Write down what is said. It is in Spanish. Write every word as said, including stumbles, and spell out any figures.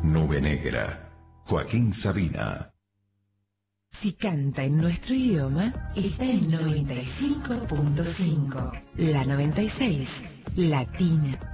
Nube Negra, Joaquín Sabina. Si canta en nuestro idioma, está en noventa y cinco punto cinco. La noventa y seis, Latina.